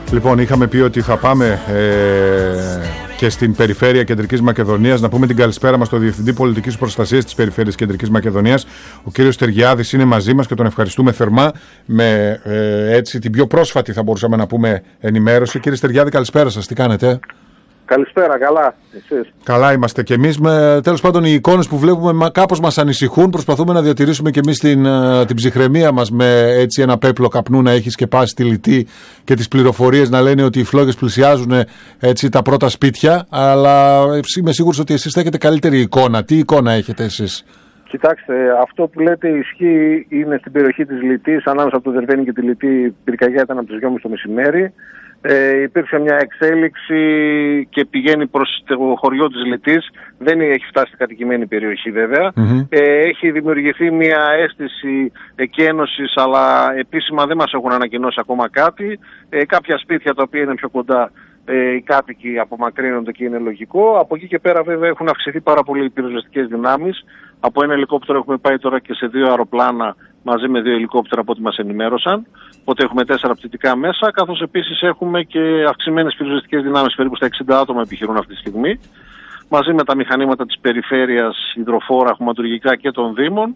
Λοιπόν, είχαμε πει ότι θα πάμε και στην περιφέρεια Κεντρικής Μακεδονίας. Να πούμε την καλησπέρα μας στο Διευθυντή Πολιτικής Προστασίας της Περιφέρειας Κεντρικής Μακεδονίας. Ο κύριος Στεργιάδης είναι μαζί μας και τον ευχαριστούμε θερμά με έτσι την πιο πρόσφατη, θα μπορούσαμε να πούμε, ενημέρωση. Κύριε Στεργιάδη, καλησπέρα σας. Τι κάνετε? Καλησπέρα, καλά. Εσείς? Καλά είμαστε κι εμείς. Τέλος πάντων, οι εικόνες που βλέπουμε κάπως μας ανησυχούν. Προσπαθούμε να διατηρήσουμε κι εμείς την ψυχραιμία μας με έτσι ένα πέπλο καπνού να έχει σκεπάσει τη λιτή και τις πληροφορίες να λένε ότι οι φλόγες πλησιάζουν έτσι τα πρώτα σπίτια. Αλλά είμαι σίγουρος ότι εσείς θα έχετε καλύτερη εικόνα. Τι εικόνα έχετε εσείς? Κοιτάξτε, αυτό που λέτε ισχύει, είναι στην περιοχή της Λιτής, ανάμεσα από το Δερβαίνη και τη Λιτή. Η πυρκαγιά ήταν από τις 2.30 το μεσημέρι. Υπήρξε μια εξέλιξη και πηγαίνει προς το χωριό της Λιτής. Δεν έχει φτάσει στην κατοικημένη περιοχή βέβαια. Έχει δημιουργηθεί μια αίσθηση εκένωσης, αλλά επίσημα δεν μας έχουν ανακοινώσει ακόμα κάτι. Κάποια σπίτια τα οποία είναι πιο κοντά, οι κάτοικοι απομακρύνονται και είναι λογικό. Από εκεί και πέρα βέβαια έχουν αυξηθεί πάρα πολύ οι πυροσβεστικές δυνάμεις. Από ένα ελικόπτερο έχουμε πάει τώρα και σε 2 αεροπλάνα μαζί με 2 ελικόπτερα από ό,τι μας ενημέρωσαν. Οπότε έχουμε 4 πτυτικά μέσα, καθώς επίσης έχουμε και αυξημένες πυροσβεστικές δυνάμεις, περίπου στα 60 άτομα επιχειρούν αυτή τη στιγμή. Μαζί με τα μηχανήματα της περιφέρειας, υδροφόρα, χωματουργικά και των Δήμων.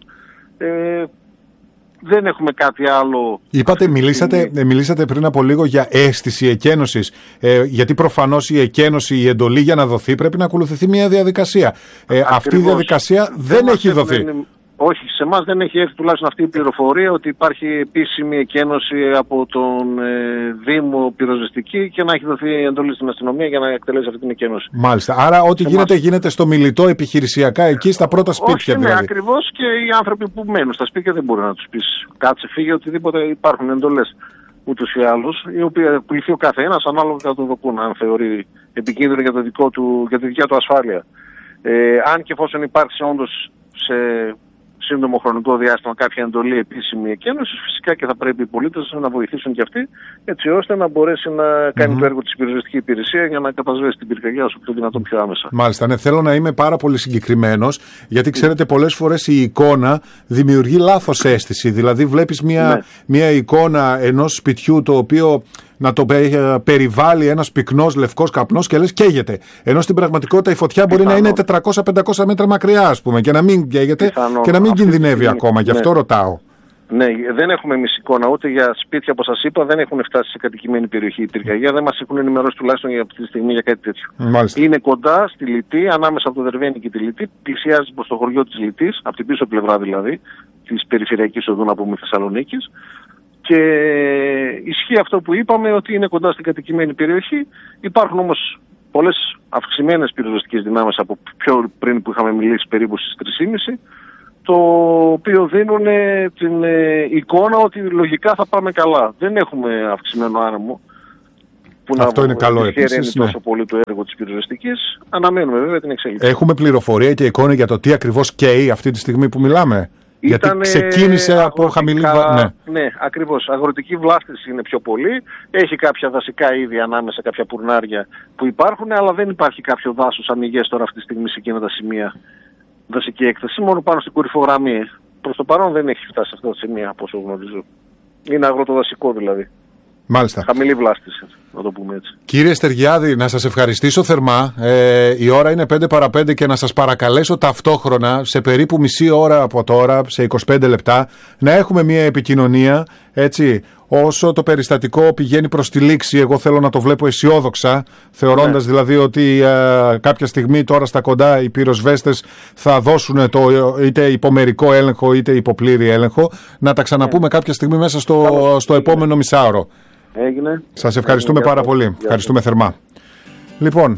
Δεν έχουμε κάτι άλλο. Είπατε, μιλήσατε πριν από λίγο για αίσθηση εκένωσης. Γιατί προφανώς η εκένωση, η εντολή για να δοθεί πρέπει να ακολουθηθεί μια διαδικασία. Αυτή η διαδικασία δεν έχει δοθεί. Όχι, σε εμάς δεν έχει έρθει τουλάχιστον αυτή η πληροφορία ότι υπάρχει επίσημη εκένωση από τον Δήμο πυροσβεστική και να έχει δοθεί εντολή στην αστυνομία για να εκτελέσει αυτή την εκένωση. Μάλιστα. Άρα ό,τι γίνεται στο Μιλιτό επιχειρησιακά εκεί στα πρώτα σπίτια. Όχι, δηλαδή. Ναι, ακριβώς, και οι άνθρωποι που μένουν στα σπίτια δεν μπορεί να τους πεις κάτσε, φύγε, οτιδήποτε. Υπάρχουν εντολές ούτως ή άλλως, οι οποίοι πληθεί ο καθένας ανάλογα να το δοκούν, αν θεωρεί επικίνδυνο για τη δικιά του ασφάλεια. Αν και εφόσον υπάρξει όντως σε σύντομο χρονικό διάστημα κάποια εντολή επίσημη εκένωση, φυσικά και θα πρέπει οι πολίτες να βοηθήσουν και αυτοί, έτσι ώστε να μπορέσει να κάνει το έργο της πυροσβεστική υπηρεσία για να κατασβέσει την πυρκαγιά όσο το δυνατόν πιο άμεσα. Μάλιστα, ναι, θέλω να είμαι πάρα πολύ συγκεκριμένος, γιατί ξέρετε, πολλές φορές η εικόνα δημιουργεί λάθος αίσθηση. Δηλαδή, βλέπεις μια εικόνα ενός σπιτιού το οποίο να το περιβάλλει ένας πυκνός λευκός καπνός και λες καίγεται. Ενώ στην πραγματικότητα η φωτιά μπορεί να είναι 400-500 μέτρα μακριά, ας πούμε, και να μην καίγεται και να μην κινδυνεύει ακόμα. Γι' αυτό ρωτάω. Ναι, δεν έχουμε εμείς εικόνα ούτε για σπίτια, όπως σας είπα, δεν έχουν φτάσει σε κατοικημένη περιοχή η πυρκαγιά, δεν μας έχουν ενημερώσει τουλάχιστον για αυτή τη στιγμή για κάτι τέτοιο. Μάλιστα. Είναι κοντά στη Λιτή, ανάμεσα από το Δερβαίνη και τη Λιτή, πλησιάζει προς το χωριό της Λιτής, από την πίσω πλευρά δηλαδή, της περιφερειακής οδού να πούμε Θεσσαλονίκης. Και ισχύει αυτό που είπαμε, ότι είναι κοντά στην κατοικημένη περιοχή. Υπάρχουν όμως πολλές αυξημένες πυροσβεστικές δυνάμεις από πιο πριν που είχαμε μιλήσει, περίπου στις 3.30, το οποίο δίνουν την εικόνα ότι λογικά θα πάμε καλά. Δεν έχουμε αυξημένο άνεμο που αυτό να είναι καλό επίσης, τόσο πολύ το έργο της πυροσβεστικής. Αναμένουμε βέβαια την εξέλιξη. Έχουμε πληροφορία και εικόνα για το τι ακριβώς καίει αυτή τη στιγμή που μιλάμε? Γιατί ξεκίνησε από χαμηλή Ναι, ακριβώς. Αγροτική βλάστηση είναι πιο πολύ. Έχει κάποια δασικά είδη ανάμεσα, κάποια πουρνάρια που υπάρχουν, αλλά δεν υπάρχει κάποιο δάσος ανοιγές τώρα αυτή τη στιγμή σε εκείνα τα σημεία δασική έκθεση. Μόνο πάνω στην κορυφογραμμή. Προς το παρόν δεν έχει φτάσει σε αυτά τα σημεία, από όσο γνωρίζω. Είναι αγροτοδασικό δηλαδή. Μάλιστα. Χαμηλή βλάστηση, να το πούμε έτσι. Κύριε Στεργιάδη, να σας ευχαριστήσω θερμά. Η ώρα είναι 5 παρα 5 και να σας παρακαλέσω ταυτόχρονα σε περίπου μισή ώρα από τώρα, σε 25 λεπτά, να έχουμε μια επικοινωνία, έτσι, όσο το περιστατικό πηγαίνει προς τη λήξη. Εγώ θέλω να το βλέπω αισιόδοξα, θεωρώντας δηλαδή ότι κάποια στιγμή τώρα στα κοντά οι πυροσβέστες θα δώσουν είτε υπομερικό έλεγχο είτε υποπλήρη έλεγχο. Να τα ξαναπούμε κάποια στιγμή μέσα στο επόμενο μισάωρο. Έγινε. Σας ευχαριστούμε πάρα πολύ. Ευχαριστούμε θερμά. Λοιπόν,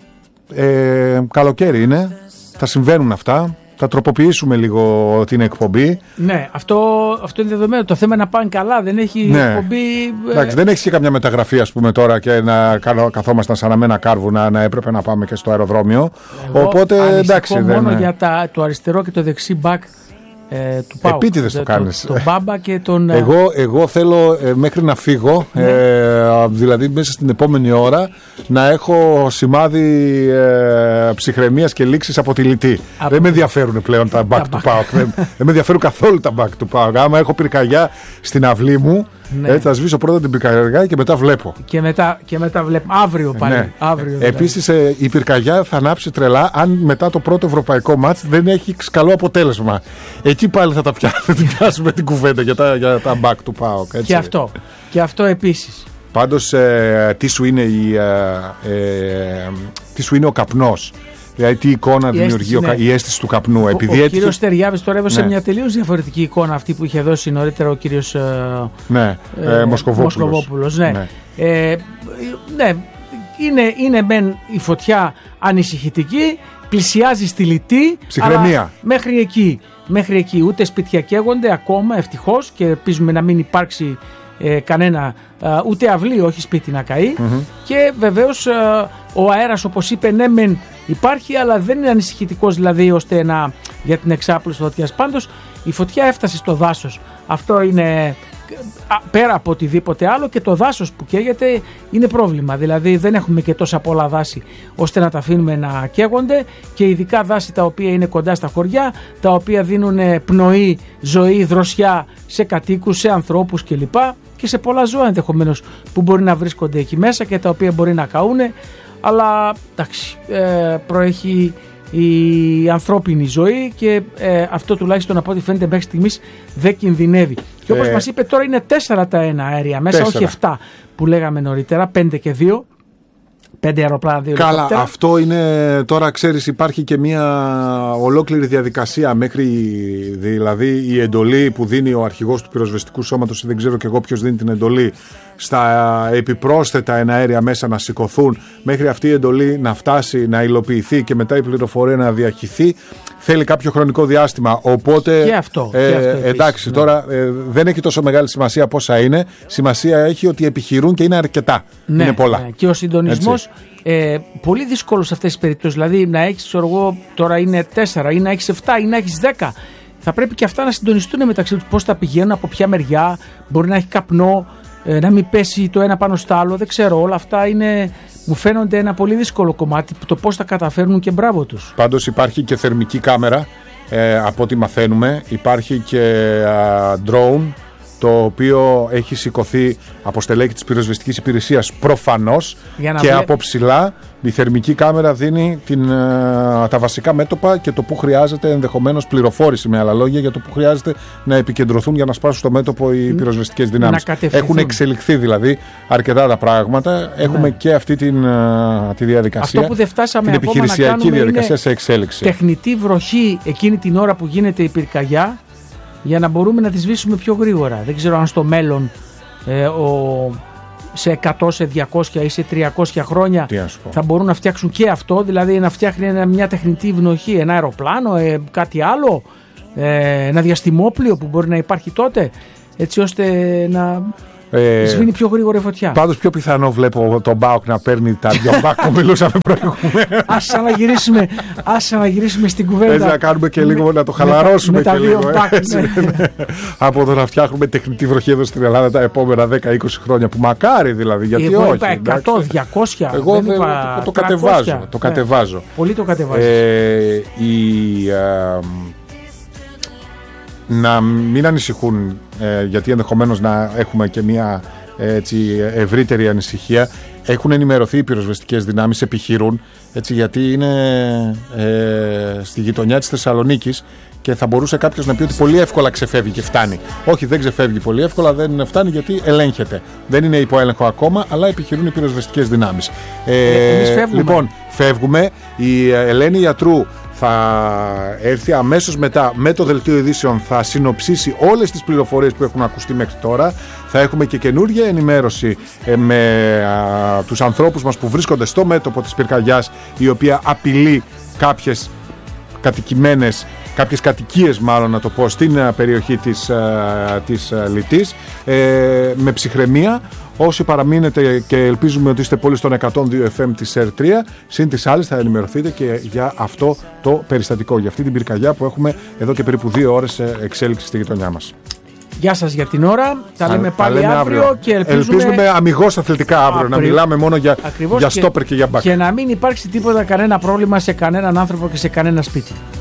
καλοκαίρι είναι, θα συμβαίνουν αυτά. Θα τροποποιήσουμε λίγο την εκπομπή. Ναι, αυτό είναι δεδομένο. Το θέμα είναι να πάνε καλά. Δεν έχει εκπομπή. Εντάξει, δεν έχει και καμιά μεταγραφή, ας πούμε, τώρα και να καθόμασταν σαν αμένα κάρβουνα να έπρεπε να πάμε και στο αεροδρόμιο. Οπότε εντάξει. Μόνο για το αριστερό και το δεξί μπακ του ΠΑΟΚ. Επίτηδες το κάνεις. Τον Μπάμπα και τον... Εγώ θέλω μέχρι να φύγω, δηλαδή μέσα στην επόμενη ώρα, να έχω σημάδι ψυχραιμίας και λήξης από τη Λιτή. Δεν με ενδιαφέρουν πλέον τα μπακ του ΠΑΟΚ. Δεν με ενδιαφέρουν καθόλου τα μπακ του ΠΑΟΚ. Άμα έχω πυρκαγιά στην αυλή μου, Ναι. Έτσι, θα σβήσω πρώτα την πυρκαγιά και μετά βλέπω. Και μετά βλέπω. Αύριο πάλι. Ναι. Αύριο, επίσης, η πυρκαγιά θα ανάψει τρελά αν μετά το πρώτο ευρωπαϊκό μάτς δεν έχει καλό αποτέλεσμα. Εκεί πάλι θα τα πιάσουμε την κουβέντα για τα back του ΠΑΟΚ. Και αυτό επίσης. Πάντως, τι σου είναι ο καπνός. Δηλαδή, τι εικόνα δημιουργεί η αίσθηση του καπνού. Ο κύριος Στεριάβης τώρα έδωσε μια τελείως διαφορετική εικόνα αυτή που είχε δώσει νωρίτερα ο κύριος Μοσκοβόπουλος. Ναι. Είναι μεν η φωτιά ανησυχητική, πλησιάζει στη λιτή. Ψυχραιμία. Μέχρι εκεί ούτε σπίτια καίγονται ακόμα, ευτυχώς, και ελπίζουμε να μην υπάρξει κανένα ούτε αυλή, όχι σπίτι να καεί. Και βεβαίως ο αέρας, όπως είπε, ναι μεν υπάρχει, αλλά δεν είναι ανησυχητικός, δηλαδή ώστε για την εξάπλωση της φωτιάς. Πάντως η φωτιά έφτασε στο δάσος. Αυτό είναι πέρα από οτιδήποτε άλλο, και το δάσος που καίγεται είναι πρόβλημα. Δηλαδή δεν έχουμε και τόσα πολλά δάση ώστε να τα αφήνουμε να καίγονται, και ειδικά δάση τα οποία είναι κοντά στα χωριά, τα οποία δίνουν πνοή, ζωή, δροσιά σε κατοίκους, σε ανθρώπους κλπ. Και σε πολλά ζώα ενδεχομένως που μπορεί να βρίσκονται εκεί μέσα και τα οποία μπορεί να καούνε. Αλλά εντάξει, προέχει η ανθρώπινη ζωή, και αυτό τουλάχιστον από ό,τι φαίνεται μέχρι στιγμής δεν κινδυνεύει. Και όπως μας είπε, τώρα είναι 4 τα ένα αέρια μέσα, 4. Όχι 7 που λέγαμε νωρίτερα, 5 και 2. 5 αεροπλάνα, 2 Καλά, ελικόπτερα. αυτό είναι τώρα, ξέρεις, υπάρχει και μια ολόκληρη διαδικασία μέχρι, δηλαδή η εντολή που δίνει ο αρχηγός του πυροσβεστικού σώματος, δεν ξέρω και εγώ ποιος δίνει την εντολή, στα επιπρόσθετα εναέρια μέσα να σηκωθούν, μέχρι αυτή η εντολή να φτάσει, να υλοποιηθεί και μετά η πληροφορία να διαχυθεί, θέλει κάποιο χρονικό διάστημα. Οπότε και αυτό εντάξει, ναι. Τώρα δεν έχει τόσο μεγάλη σημασία πόσα είναι. Σημασία έχει ότι επιχειρούν και είναι αρκετά. Ναι, είναι πολλά. Ναι. Και ο συντονισμός πολύ δύσκολο σε αυτές τις περιπτώσεις. Δηλαδή να έχεις, ξέρω εγώ, τώρα είναι 4 ή να έχεις 7 ή να έχεις 10. Θα πρέπει και αυτά να συντονιστούν μεταξύ τους. Πώς θα πηγαίνουν, από ποια μεριά, μπορεί να έχει καπνό, να μην πέσει το ένα πάνω στο άλλο. Δεν ξέρω, όλα αυτά μου φαίνονται ένα πολύ δύσκολο κομμάτι, το πώς θα καταφέρνουν, και μπράβο τους. Πάντως υπάρχει και θερμική κάμερα, από ό,τι μαθαίνουμε. Υπάρχει και drone, το οποίο έχει σηκωθεί από στελέχη της πυροσβεστικής υπηρεσίας προφανώς, και από ψηλά η θερμική κάμερα δίνει τα βασικά μέτωπα και το που χρειάζεται, ενδεχομένως πληροφόρηση, με άλλα λόγια, για το που χρειάζεται να επικεντρωθούν για να σπάσουν στο μέτωπο οι πυροσβεστικές δυνάμεις. Έχουν εξελιχθεί δηλαδή αρκετά τα πράγματα. Έχουμε και αυτή τη διαδικασία. Αυτό που δεν φτάσαμε την επιχειρησιακή διαδικασία σε εξέλιξη. Τεχνητή βροχή εκείνη την ώρα που γίνεται η πυρκαγιά, για να μπορούμε να τη σβήσουμε πιο γρήγορα. Δεν ξέρω αν στο μέλλον σε 100, σε 200 ή σε 300 χρόνια θα μπορούν να φτιάξουν και αυτό, δηλαδή να φτιάχνει μια τεχνητή βροχή, ένα αεροπλάνο, κάτι άλλο, ένα διαστημόπλιο που μπορεί να υπάρχει τότε, έτσι ώστε να σβήνει πιο γρήγορα η φωτιά. Πάντως πιο πιθανό βλέπω τον ΠΑΟΚ να παίρνει τα 2 μπακ που μιλούσαμε προηγουμένως. Ας αναγυρίσουμε στην κουβέντα. Έτσι να κάνουμε και λίγο, να το χαλαρώσουμε και λίγο. Από το να φτιάχνουμε τεχνητή βροχή εδώ στην Ελλάδα τα επόμενα 10-20 χρόνια, που μακάρι δηλαδή, γιατί όχι. 100-200. Εγώ το κατεβάζω. Πολύ το κατεβάζω. Να μην ανησυχούν, γιατί ενδεχομένως να έχουμε και μια ευρύτερη ανησυχία. Έχουν ενημερωθεί οι πυροσβεστικές δυνάμεις, επιχειρούν, γιατί είναι στη γειτονιά της Θεσσαλονίκης και θα μπορούσε κάποιος να πει ότι πολύ εύκολα ξεφεύγει και φτάνει. Όχι, δεν ξεφεύγει πολύ εύκολα, δεν φτάνει, γιατί ελέγχεται. Δεν είναι υπό έλεγχο ακόμα, αλλά επιχειρούν οι πυροσβεστικές δυνάμεις. Λοιπόν, φεύγουμε. Η Ελένη Ιατρού θα έρθει αμέσως μετά με το δελτίο ειδήσεων, θα συνοψίσει όλες τις πληροφορίες που έχουν ακουστεί μέχρι τώρα. Θα έχουμε και καινούργια ενημέρωση με τους ανθρώπους μας που βρίσκονται στο μέτωπο της πυρκαγιάς, η οποία απειλεί κάποιες κατοικίες, μάλλον να το πω, στην περιοχή της Λιτής, με ψυχραιμία. Όσοι παραμείνετε, και ελπίζουμε ότι είστε πολύ στον 102 FM της ΕΡΤ3, συν τις άλλες θα ενημερωθείτε και για αυτό το περιστατικό, για αυτή την πυρκαγιά που έχουμε εδώ και περίπου 2 ώρες εξέλιξη στη γειτονιά μας. Γεια σας για την ώρα. Τα λέμε πάλι αύριο και ελπίζουμε αμιγώς αθλητικά αύριο. Να μιλάμε μόνο για στόπερ και για μπακ. Και να μην υπάρξει τίποτα, κανένα πρόβλημα σε κανέναν άνθρωπο και σε κανένα σπίτι.